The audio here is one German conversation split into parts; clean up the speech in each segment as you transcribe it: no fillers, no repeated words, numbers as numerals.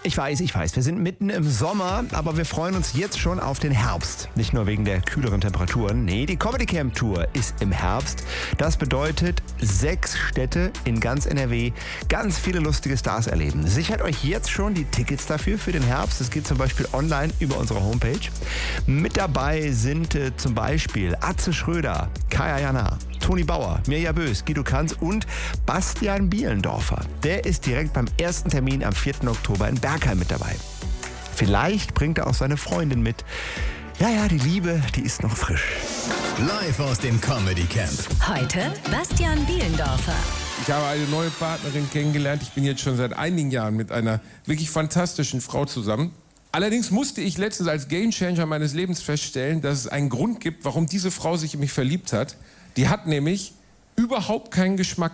Ich weiß, wir sind mitten im Sommer, aber wir freuen uns jetzt schon auf den Herbst. Nicht nur wegen der kühleren Temperaturen, nee, die Comedy Camp Tour ist im Herbst. Das bedeutet 6 Städte in ganz NRW, ganz viele lustige Stars erleben. Sichert euch jetzt schon die Tickets dafür für den Herbst. Es geht zum Beispiel online über unsere Homepage. Mit dabei sind zum Beispiel Atze Schröder, Kaya Jana, Toni Bauer, Mirja Bös, Guido Kanz und Bastian Bielendorfer. Der ist direkt beim ersten Termin am 4. Oktober in Bergheim mit dabei. Vielleicht bringt er auch seine Freundin mit. Ja, die Liebe, die ist noch frisch. Live aus dem Comedy Camp. Heute Bastian Bielendorfer. Ich habe eine neue Partnerin kennengelernt. Ich bin jetzt schon seit einigen Jahren mit einer wirklich fantastischen Frau zusammen. Allerdings musste ich letztens als Gamechanger meines Lebens feststellen, dass es einen Grund gibt, warum diese Frau sich in mich verliebt hat. Die hat nämlich überhaupt keinen Geschmack.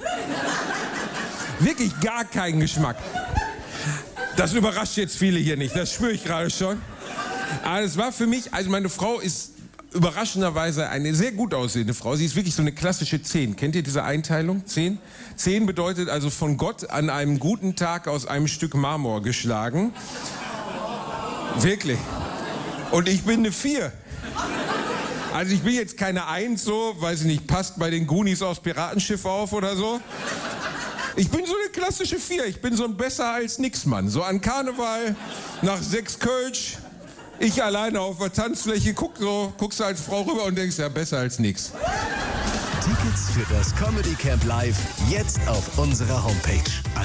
Wirklich gar keinen Geschmack. Das überrascht jetzt viele hier nicht, das spüre ich gerade schon. Aber es war für mich, also meine Frau ist überraschenderweise eine sehr gut aussehende Frau. Sie ist wirklich so eine klassische 10. Kennt ihr diese Einteilung? 10? 10 bedeutet also von Gott an einem guten Tag aus einem Stück Marmor geschlagen. Wirklich. Und ich bin eine 4. Also ich bin jetzt keine 1 so, weiß ich nicht, passt bei den Goonies aufs Piratenschiff auf oder so. Ich bin so eine klassische 4. Ich bin so ein Besser-als-Nix-Mann. So an Karneval, nach 6 Kölsch, ich alleine auf der Tanzfläche, guckst du als Frau rüber und denkst, ja, besser als nix. Tickets für das Comedy Camp Live jetzt auf unserer Homepage.